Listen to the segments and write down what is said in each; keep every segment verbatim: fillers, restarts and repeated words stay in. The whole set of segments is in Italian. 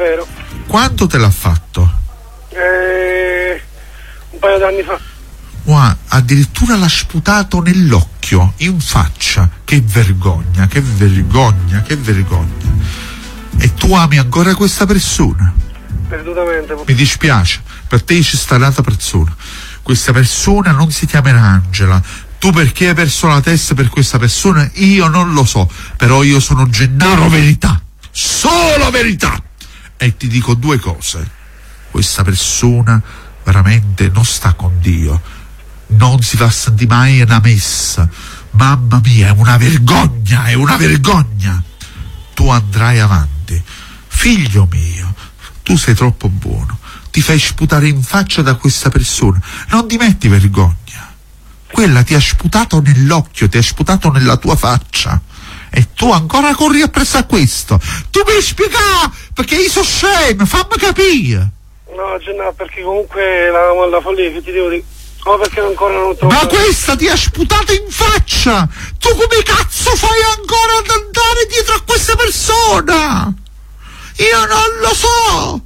vero. Quanto te l'ha fatto? Eh, un paio d'anni fa. Wow, addirittura l'ha sputato nell'occhio, in faccia. Che vergogna, che vergogna, che vergogna. E tu ami ancora questa persona? Perdutamente. Mi dispiace, per te c'è sta un'altra persona. Questa persona non si chiamerà Angela. Tu perché hai perso la testa per questa persona? Io non lo so, però io sono Gennaro Verità, solo verità. E ti dico due cose: questa persona veramente non sta con Dio, non si fa sentire mai una messa. Mamma mia, è una vergogna, è una vergogna. Tu andrai avanti, figlio mio, tu sei troppo buono, ti fai sputare in faccia da questa persona, non ti metti vergogna. Quella ti ha sputato nell'occhio, ti ha sputato nella tua faccia, e tu ancora corri appresso a questo. Tu mi spieghi perché io sono scemo, fammi capire. No, Gennaro, perché comunque la, la follia che ti devo dire. No, perché ancora non trovo. Ma questa ti ha sputato in faccia! Tu come cazzo fai ancora ad andare dietro a questa persona? Io non lo so!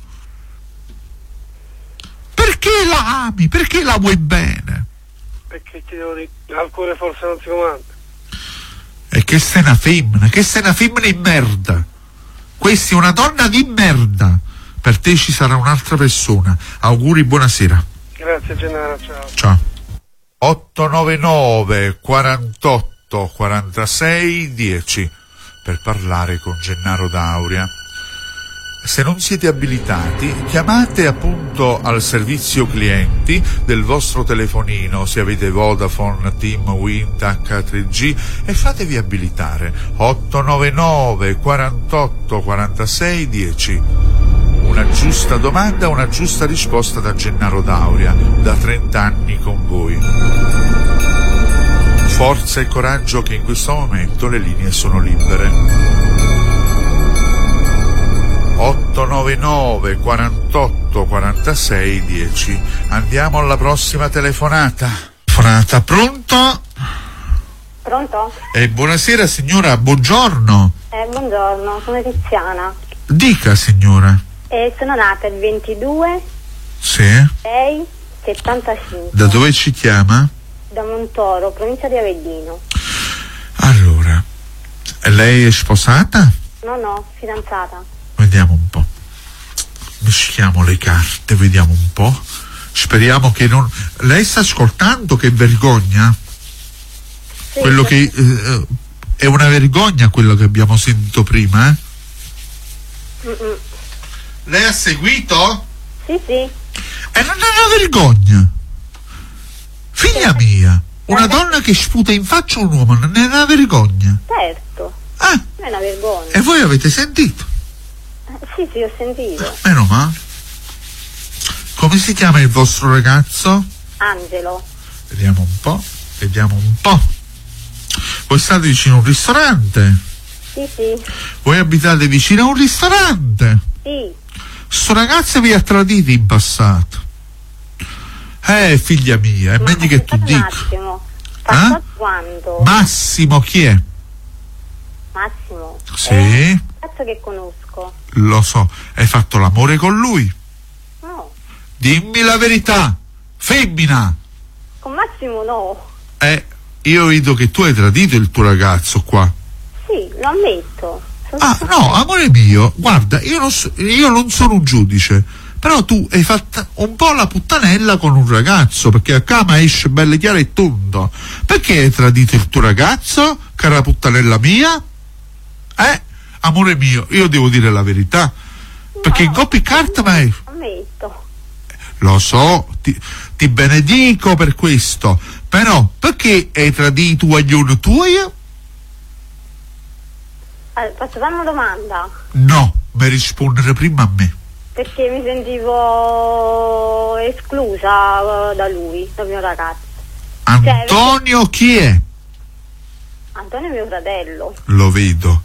Perché la ami? Perché la vuoi bene? Perché ti devo dire, al cuore forse non si comanda. E che sei una femmina, che sei una femmina in merda. Questa è una donna di merda. Per te ci sarà un'altra persona. Auguri, buonasera. Grazie Gennaro, ciao. Ciao. otto nove nove quarantotto quarantasei dieci per parlare con Gennaro D'Auria. Se non siete abilitati, chiamate appunto al servizio clienti del vostro telefonino, se avete Vodafone, Team, Wind, acca tre G, e fatevi abilitare. otto nove nove quarantotto quarantasei dieci. Una giusta domanda, una giusta risposta da Gennaro D'Auria, da trenta anni con voi. Forza e coraggio, che in questo momento le linee sono libere. otto nove nove quarantotto quarantasei dieci. Andiamo alla prossima telefonata. Telefonata, pronto? Pronto? Eh, buonasera signora, buongiorno. Eh, buongiorno, sono Tiziana. Dica signora. Eh, sono nata il ventidue Sì. sei settantacinque. Da dove ci chiama? Da Montoro, provincia di Avellino. Allora, lei è sposata? No, no, fidanzata. Vediamo un po'. Mischiamo le carte, vediamo un po'. Speriamo che non... Lei sta ascoltando? Che vergogna? Sì, Quello sì. che... Eh, è una vergogna quello che abbiamo sentito prima, eh? Mm-mm. Lei ha seguito? Sì, sì. E non è una vergogna. Figlia mia, una donna che sputa in faccia un uomo non è una vergogna. Certo. Ah, Non è una vergogna. e voi avete sentito? Eh, sì, sì, ho sentito. Meno male. Come si chiama il vostro ragazzo? Angelo. Vediamo un po', vediamo un po'. Voi state vicino a un ristorante? Sì, sì. Voi abitate vicino a un ristorante? Sì. Sto ragazzo vi ha traditi in passato. Eh, figlia mia, è Ma meglio che tu aspettate un dica. attimo. Passato Eh? quando? Massimo chi è? Massimo. Sì. È un ragazzo che conosco. Lo so, hai fatto l'amore con lui? No. Dimmi la verità, femmina. Con Massimo no. Eh, io vedo che tu hai tradito il tuo ragazzo qua. Sì, lo ammetto. Sono Ah, no, amore mio, guarda, io non, so, io non sono un giudice, però tu hai fatto un po' la puttanella con un ragazzo, perché a cama esce belle chiara e tondo. Perché hai tradito il tuo ragazzo, cara puttanella mia? Eh, amore mio, io devo dire la verità, perché in coppia e carta, ma è... Ammetto. Lo so, ti, ti benedico per questo, però perché hai tradito i guaglioni tuoi? Allora, posso fare una domanda? No, mi rispondere prima a me. Perché mi sentivo esclusa uh, da lui, dal mio ragazzo. Antonio cioè, chi è? Antonio è mio fratello. Lo vedo.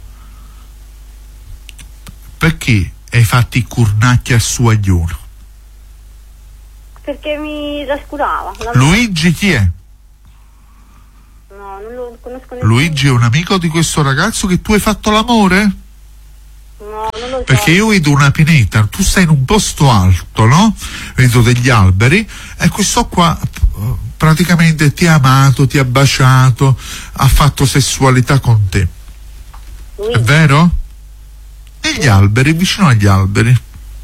Perché hai fatto i curnacchi al suo aglione? Perché mi trascurava. La... Luigi chi è? No, non lo conosco nessuno. Luigi è un amico di questo ragazzo che tu hai fatto l'amore? No, non lo so. Perché io vedo una pineta, tu stai in un posto alto, no? Vedo degli alberi e questo qua praticamente ti ha amato, ti ha baciato, ha fatto sessualità con te. Lui. È vero? Negli alberi, vicino agli alberi.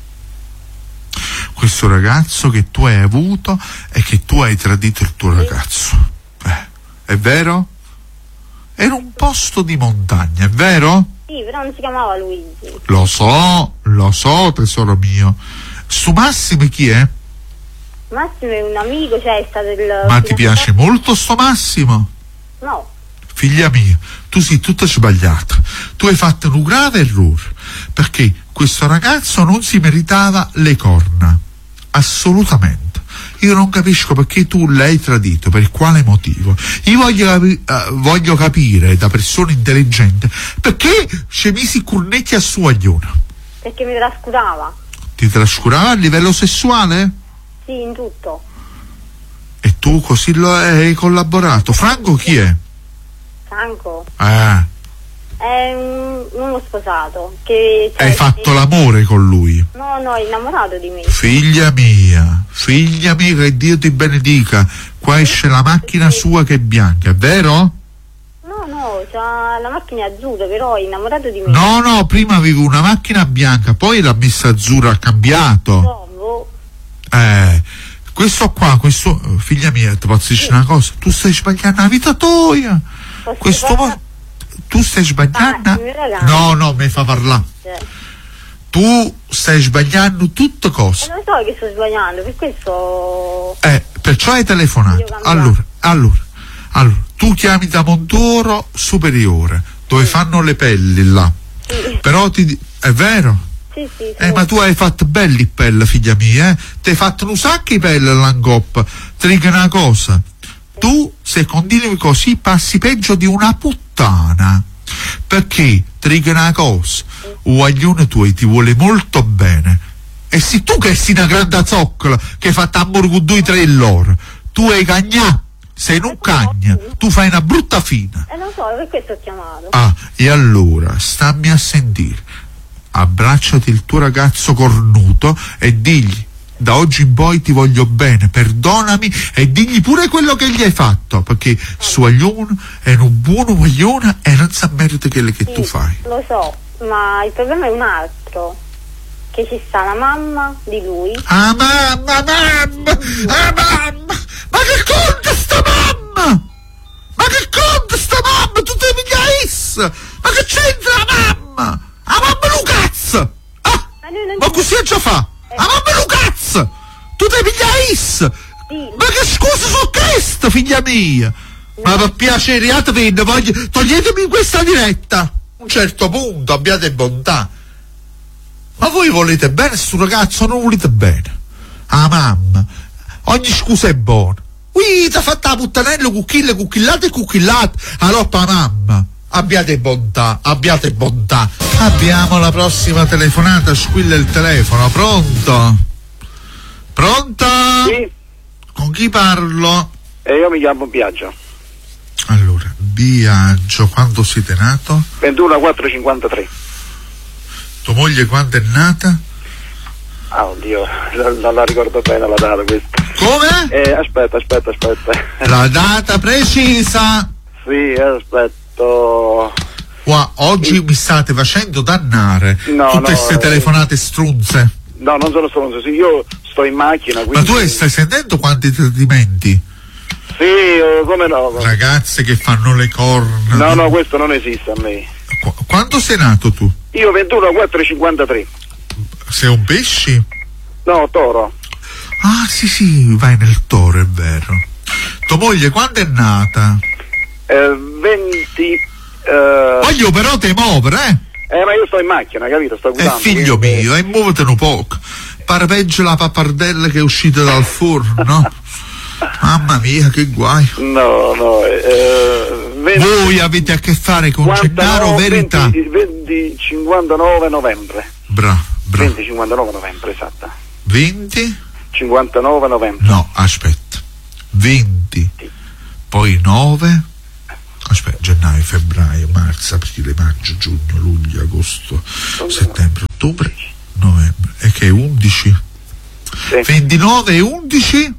Questo ragazzo che tu hai avuto e che tu hai tradito il tuo ragazzo. Eh, è vero? Era un posto di montagna, è vero? Sì, però non si chiamava Luigi. Lo so, lo so, tesoro mio. Su Massimo chi è? Massimo è un amico, cioè è stato il... Ma ti piace molto sto Massimo? No. Figlia mia, tu sei tutta sbagliata. Tu hai fatto un grave errore, perché questo ragazzo non si meritava le corna. Assolutamente. Io non capisco perché tu l'hai tradito, per quale motivo. Io voglio, capi- uh, voglio capire da persona intelligente perché ci misi cornetti a sua agliona. Perché mi trascurava. Ti trascurava a livello sessuale? Sì, in tutto. E tu così lo hai collaborato. Franco chi è? Franco Eh. è un uomo sposato che cioè, Hai fatto l'amore con lui? No, no, è innamorato di me. Figlia mia, figlia mia, che Dio ti benedica. Qua esce la macchina sua che è bianca, è vero? No, no, c'ha la macchina azzurra, però è innamorato di me. No, no, prima avevo una macchina bianca, poi l'ha messa azzurra, ha cambiato. Boh. Eh, questo qua, questo, figlia mia, ti posso dire una cosa, tu stai sbagliando la vita tua. Posso Questo parlare? mo- tu stai sbagliando? Ah, il mio ragazzo. No, no, mi fa parlare. Cioè, Tu stai sbagliando tutte e cose. non so che sto sbagliando, per questo... Eh, perciò hai telefonato. Io cambio. Allora, allora, allora, tu chiami da Montoro Superiore, dove Sì. fanno le pelli là. Sì, Però ti di- è vero? sì, sì. Eh, sì. ma tu hai fatto belli i pelle, figlia mia, eh? Ti hai fatto un sacco di pelle all'angoppa. Ti dico una cosa. Tu, se continui così, passi peggio di una puttana. Perché, ti dico una cosa, un guaglione tuo ti vuole molto bene. E se tu che sei una grande zoccola, che hai fatto hamburger due tre loro, tu hai cagnà, sei un cagna, tu fai una brutta fine. Eh, non so, per questo ho chiamato. Ah, e allora, stammi a sentire. Abbracciati il tuo ragazzo cornuto e digli: da oggi in poi ti voglio bene, perdonami, e digli pure quello che gli hai fatto, perché suo aglione è un buono guaglione e non sa merito quello che Sì, tu fai. lo so, ma il problema è un altro. Che ci sta la mamma di lui. Ah mamma, mamma, ah mamma, ma che conta sta mamma? Ma che conta sta mamma? Tu devi migliaisse! Ma che c'entra la mamma? Ah mamma lo cazzo! Ah, Ma lui non ma ci- così già fa? Ah mamma lo cazzo! Tu devi migliaisse! Sì. Ma che scusa su questo, figlia mia? Ma per piacere, io ti vedo, voglio, toglietemi questa diretta. A un certo punto abbiate bontà. Ma voi volete bene sto ragazzo o non volete bene? Ah mamma, ogni scusa è buona. Ui, ti ha fatto la puttanella cucchille, cucchillate e cucchillate. Allora mamma, abbiate bontà, abbiate bontà. Abbiamo la prossima telefonata, squilla il telefono, pronto? Pronto? Sì, Con chi parlo? e io mi chiamo Biagio. Allora, Biagio, quando siete nato? ventuno quattro cinquantatré. Tua moglie quando è nata? Ah, oddio, non, non la ricordo bene la data questa. Come? Eh, aspetta, aspetta, aspetta. La data precisa. Sì, aspetto. Qua, oggi mi state facendo dannare No, tutte no, queste eh. telefonate strunze. No, non sono stronzo, sì, io sto in macchina, quindi... Ma tu stai sentendo quanti tradimenti? Sì, eh, come no? Ragazze che fanno le corna. No, no, questo non esiste a me. Qu- quando sei nato tu? Io ventuno quattro cinquantatré. Sei un pesci? No, toro. Ah, sì, sì, vai nel toro, è vero. Tua moglie quando è nata? Eh, venti... Eh, Voglio però te muovere, eh? eh, ma io sto in macchina, capito? Sto È guidando. figlio quindi- mio, e muovetene un poco. Pare peggio la pappardella che è uscita dal forno. Mamma mia, che guai. No, no, eh... venti Voi avete a che fare con Gennaro Verità. venti, venti cinquantanove novembre. Bravo, bravo. venti cinquantanove novembre, esatta. venti? cinquantanove novembre. No, aspetta. venti, poi nove. Aspetta, gennaio, febbraio, marzo, aprile, maggio, giugno, luglio, agosto, settembre, ottobre. ottobre, novembre, e che è undici? Sì. ventinove e undici?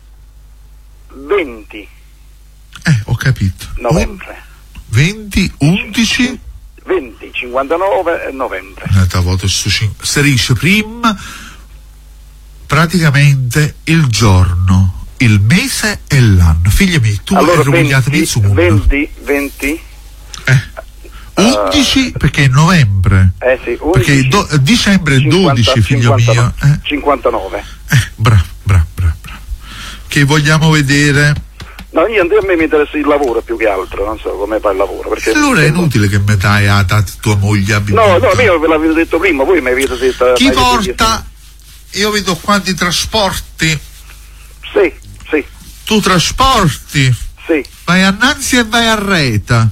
venti Eh, ho capito. novembre. venti, undici? venti, cinquantanove e novembre. Si dice prima praticamente il giorno, il mese e l'anno. Figli miei, tu Allora, hai rovigliato mezzo mondo. venti, venti, Eh. undici perché è novembre. eh sì, undici, Perché do, dicembre è dodici, figlio cinquantanove, mio. Eh, cinquantanove. eh, bravo, bravo, bravo, bravo. Che vogliamo vedere? No, io, a me mi interessa il lavoro più che altro, non so come fa il lavoro. Perché Allora è inutile che mi dai a data tua moglie. No, no, io ve l'avevo detto prima, voi mi avete detto. Chi porta? Io vedo qua di trasporti. Sì, sì. Tu trasporti? Sì. Vai a Nanzi e vai a Reta.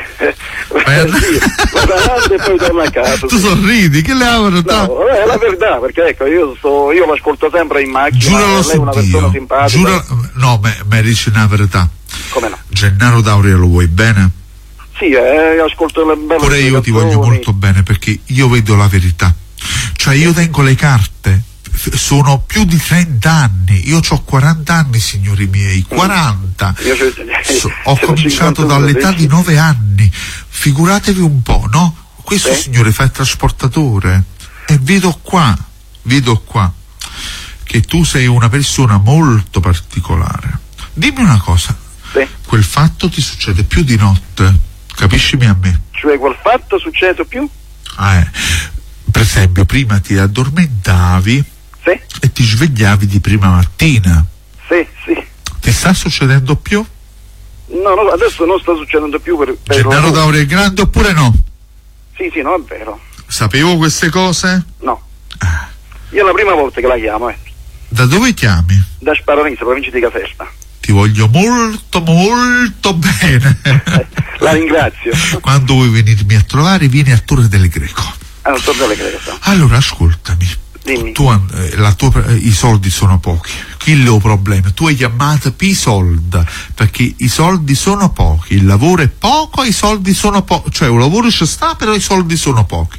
Vai a... sì, vado avanti e poi torno a casa. Tu sì. sorridi, che le lavoro? No, è la verità, perché ecco, io sto, io l'ascolto sempre in macchina. Giuralo lei è una su persona Dio. simpatica. Giura... No, mi dici una verità. Come no? Gennaro D'Auria lo vuoi bene? Sì, eh, ascolto le belle Pure io ti voglio spiegazioni. molto bene perché io vedo la verità. Cioè io tengo le carte. Sono più di trenta anni, io ho quaranta anni, signori miei, quaranta. Io c'ho- So- ho c'ho cominciato cinquantadue, dall'età sì. di nove anni. Figuratevi un po', no? Questo Sì. signore fa il trasportatore e vedo qua, vedo qua che tu sei una persona molto particolare. Dimmi una cosa, Sì. quel fatto ti succede più di notte, capiscimi a me? Cioè quel fatto succede più? Ah, eh. Per esempio, prima ti addormentavi Sì, e ti svegliavi di prima mattina. sì, sì. Ti sta succedendo più? No, no, adesso non sta succedendo più per, per Gennaro lavoro. D'Auria è grande oppure no? Sì, sì, no, è vero. Sapevo queste cose? No. Ah. Io è la prima volta che la chiamo, eh. Da dove chiami? Da Sparanese, provincia di Caserta. Ti voglio molto molto bene. La ringrazio. Quando vuoi venirmi a trovare, vieni a Torre del Greco. Ah, non so dove credo. Allora ascoltami. Dimmi. Tu, eh, la tua, eh, i soldi sono pochi. Chi lo problema? Tu hai chiamato per i soldi, perché i soldi sono pochi, il lavoro è poco, i soldi sono pochi, cioè un lavoro ci sta, però i soldi sono pochi.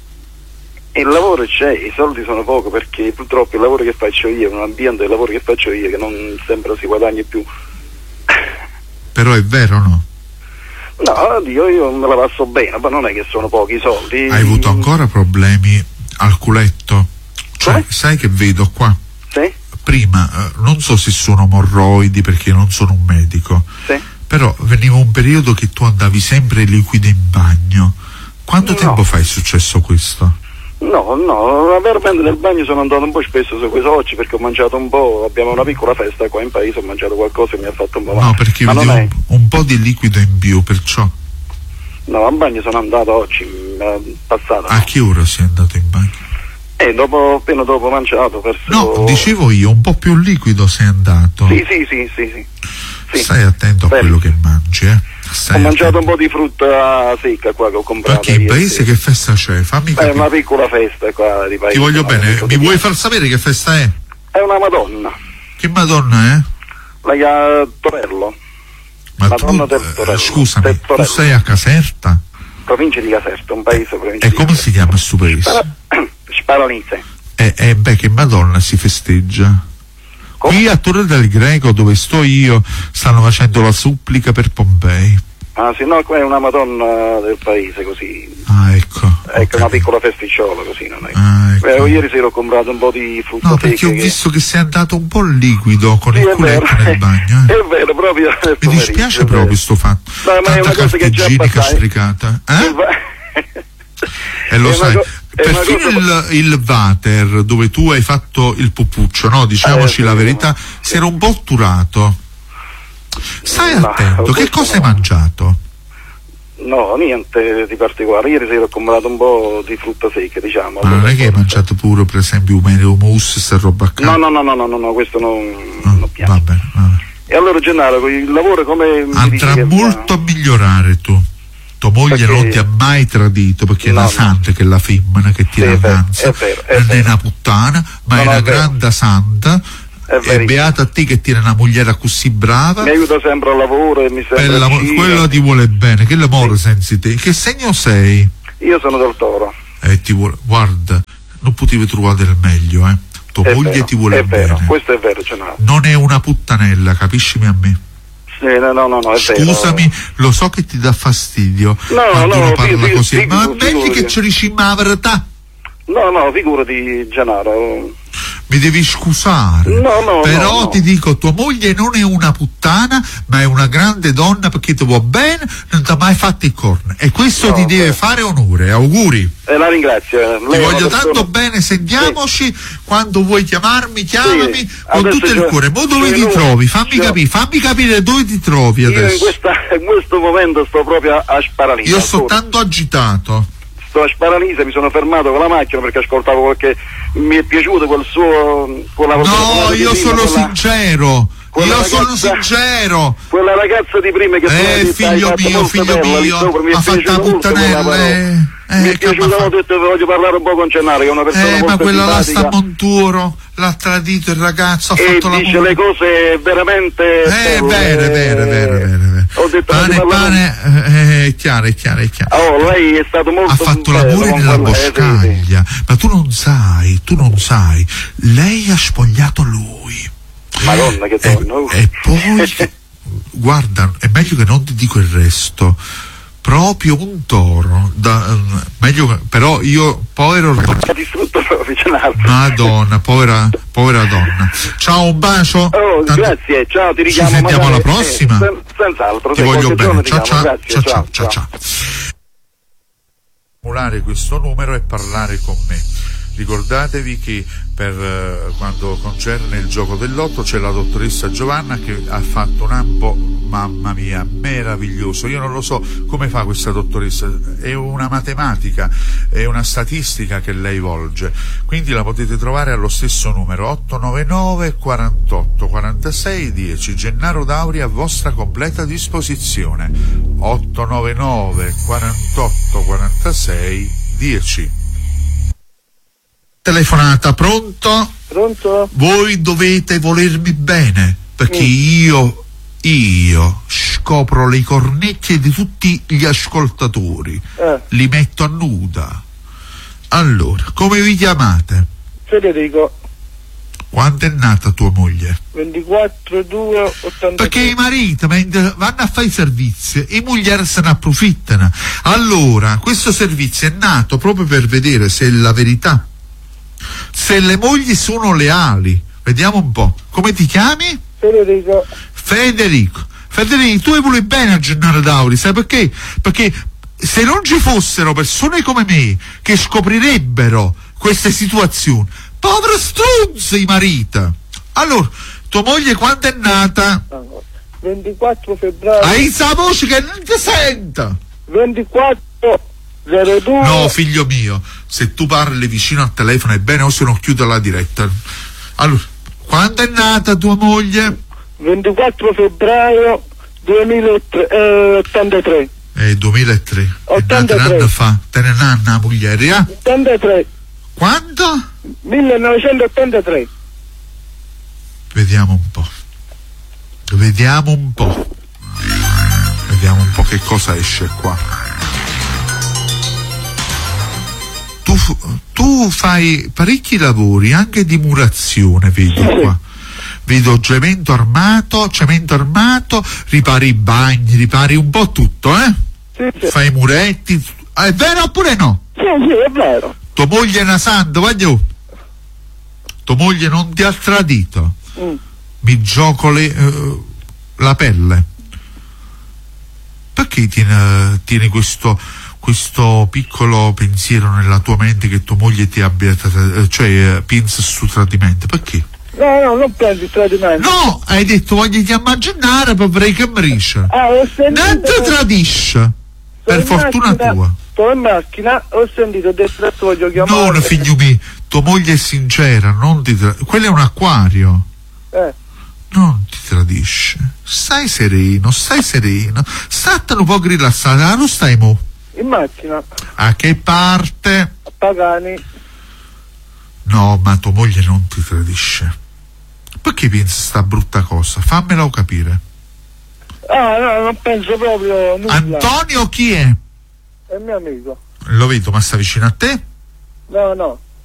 Il lavoro c'è, i soldi sono poco, perché purtroppo il lavoro che faccio io è un ambiente del lavoro che faccio io che non sempre si guadagna più. Però è vero, no? No, oddio, io me la passo bene, ma non è che sono pochi i soldi. Hai avuto ancora problemi al culetto? Cioè, Come? sai che vedo qua? Sì? Prima, eh, non so se sono morroidi perché non sono un medico, Sì. però veniva un periodo che tu andavi sempre liquido in bagno. Quanto No. tempo fa è successo questo? No, no, veramente nel bagno sono andato un po' spesso su questi oggi perché ho mangiato un po', abbiamo una piccola festa qua in paese, ho mangiato qualcosa e mi ha fatto un po' male. No, perché Ma non vedevo è... un, un po' di liquido in più, perciò. No, al bagno sono andato oggi, eh, passato. A che ora sei andato in bagno? E dopo, appena dopo mangiato, verso... No, dicevo io, un po' più liquido sei andato. Sì, sì, sì, sì, sì. Sì. Stai attento a Bene. quello che mangi, eh. Stai Ho mangiato attento. un po' di frutta secca qua che ho comprato. Perché in ieri paese sera. che festa c'è? Fammi È capire. una piccola festa qua di paese. Ti voglio no, bene, dico mi di- vuoi far sapere che festa è? È una Madonna, Che Madonna è? la chiama Torello, Ma Madonna tu, del eh, Torello. scusami, Del tu Torello. sei a Caserta? provincia di Caserta, un paese provincia E di come Caserta. si chiama questo paese? Spara- Sparanese. E eh, beh, che Madonna si festeggia? Come? Qui a Torre del Greco, dove sto io, stanno facendo la supplica per Pompei. Ah sì, no, qua è una Madonna del paese così. Ah, ecco. ho Ecco, una capito. piccola festiciola così, non è? Ah, ecco. Eh, ieri sera ho comprato un po' di frutta No, secca. perché ho che- visto che sei andato un po' liquido con Sì, il è culetto vero. nel bagno. Eh. È vero, proprio. nel Mi pomeriggio, dispiace è vero. proprio sto fatto. No, ma è Tanta una cosa che già carta igienica passai. sprecata. Eh? Il va- E lo è una sai, co- è una perfino cosa- il, il water dove tu hai fatto il pupuccio, no? Diciamoci Eh, la sì, verità, no. si era un po' otturato. Stai No, attento, che questo cosa hai no. mangiato? No, niente di particolare. Ieri sera ho comprato un po' di frutta secca, diciamo. Ma non allora, è che hai forse- mangiato pure, per esempio, un hummus e roba a caso? No, no, no, no, no, no, no, questo non, No, non piace. va bene, va bene. E allora Gennaro, il lavoro come mi dici Andrà che va? molto a migliorare tu. Tua moglie Perché- non ti ha mai tradito perché è No, una no. santa che è la femmina che ti Sì, è vero, avanza, è vero, è non è vero. una puttana, ma No, è no, una è vero. grande santa. È E verissimo. beata a te che tiene una moglie così brava. Mi aiuta sempre al lavoro e mi sembra Bella, vicino. quello ti vuole bene, che l'amore senza te. Che segno sei? Io sono del Toro. e ti vuole, guarda, non potevi trovare del meglio, eh. Tua È moglie vero, ti vuole è bene. vero, questo è vero, Gennaro. Non è una puttanella, capiscimi a me. Sì, no, no, no, no, è Scusami, vero. lo so che ti dà fastidio No, quando no, uno fi- parla fi- così, figu- ma è meglio figurati. che ci diciamo la verità. No, no, figurati, Gennaro. Mi devi scusare, No, no, però no, no. ti dico, tua moglie non è una puttana, ma è una grande donna perché ti vuole bene, non ti ha mai fatto i corni, e questo No, ti deve beh. fare onore. Auguri, Eh, la ringrazio. Lei ti è una voglio persona- tanto bene, sentiamoci, quando vuoi chiamarmi, chiamami Sì, con adesso tutto il io- cuore. Ma dove sì, ti no, trovi? Fammi io- capire, fammi capire dove ti trovi Io in, adesso. questa, in questo momento sto proprio a Sparalisa. Io sto ancora. tanto agitato. Sto a Sparalisa, mi sono fermato con la macchina perché ascoltavo qualche. Mi è piaciuto quel suo. Quella No, quella di io prima, sono quella- sincero, quella io sono ragazza- sincero. Quella ragazza di prima che tu Eh, hai figlio fatto mio, molto figlio bella, lì mio, sopra, mi è ha fatto piaciuta la molto quella puttanella, parola. eh, mi è eh, che piaciuta m'ha molto, ho detto voglio parlare un po' con Gennaro, che è una persona Eh, molto ma quella là sta simpatica a Monturo, l'ha tradito il ragazzo, ha e fatto la dice le cose veramente Eh, belle. vero, vero, vero, vero, vero. Ho detto Pane, voglio parlare- pane, eh, è chiaro, è chiaro, è chiaro. Oh, lei è stato molto Ha fatto bello l'amore con nella quella- eh, sì, sì. boscaglia, ma tu non sai, tu non sai, lei ha spogliato lui. Madonna, che E, donna. e poi, guarda, è meglio che non ti dico il resto. Proprio un toro, da, meglio, però io, povero, Ha distrutto proprio Gennaro. Madonna, povera, povera donna. Ciao, un bacio. Oh, Tanto- grazie, ciao, ti Ci richiamo. sentiamo magari- alla prossima. eh, sen- senz'altro, Ti se voglio qualche giorno bene. Ciao, ti ciao, chiamo, ciao, grazie, ciao, ciao, ciao. Formulare questo numero e parlare con me. Ricordatevi che per eh, quando concerne il gioco del lotto c'è la dottoressa Giovanna che ha fatto un ambo, mamma mia, meraviglioso. Io non lo so come fa questa dottoressa, è una matematica, è una statistica che lei volge, quindi la potete trovare allo stesso numero otto nove nove quarantotto quarantasei dieci. Gennaro Dauri a vostra completa disposizione. otto nove nove quarantotto quarantasei dieci. Telefonata, pronto? Pronto? Voi dovete volermi bene, perché io, io scopro le cornecchie di tutti gli ascoltatori, Eh, li metto a nuda. Allora, come vi chiamate? Federico, Quando è nata tua moglie? ventiquattro due ottantatré. Perché i mariti mentre vanno a fare i servizi, i mogli se ne approfittano. Allora, questo servizio è nato proprio per vedere se è la verità, se le mogli sono leali. Vediamo un po'. Come ti chiami? Federico, Federico. Federico, tu vuoi bene a Gennaro Dauri, sai perché? Perché se non ci fossero persone come me che scoprirebbero queste situazioni, povero strunzo i mariti. Allora, tua moglie quando è nata? ventiquattro febbraio. Hai sa voce che non ti senta. ventiquattro zero due. No, figlio mio, se tu parli vicino al telefono è bene, o se no chiudo la diretta. Allora, quando è nata tua moglie? ventiquattro febbraio duemilaottantatré. Eh, duemilatré. È nata un ottantatré. anno fa. Te ne nanna una moglie, eh? ottantatré. Quando? millenovecentottantatré. Vediamo un po'. Vediamo un po'. Vediamo un po' che cosa esce qua. Tu, tu fai parecchi lavori, anche di murazione, vedo qua. Vedo cemento armato, cemento armato, ripari i bagni, ripari un po' tutto, eh? Sì, sì. Fai i muretti. Ah, è vero oppure no? Sì, sì, è vero. Tua moglie è una santa, voglio. Tua moglie non ti ha tradito. Mm. Mi gioco le, eh, la pelle. Perché tieni, tieni questo, questo piccolo pensiero nella tua mente che tua moglie ti abbia, eh, cioè eh, pensa su tradimento? Perché? No, no, non pensi il tradimento. No, hai detto voglio immaginare per vorrei che mrisce. Ah, ho sentito. Non ti tradisce. Per Sto in fortuna macchina- tua. Sto in macchina, ho sentito, ho detto adesso voglio chiamare. Non, figlio mio, tua moglie è sincera, non ti tra- quello è un acquario. Eh, Non ti tradisce. Stai sereno, stai sereno. Statene un po' rilassato. Ah, non stai mo? in macchina, A che parte? a Pagani. No, ma tua moglie non ti tradisce. Perché pensi sta brutta cosa? Fammelo capire. Ah, no, non penso proprio nulla. Antonio chi è? È il mio amico. Lo vedo, ma sta vicino a te? No, no.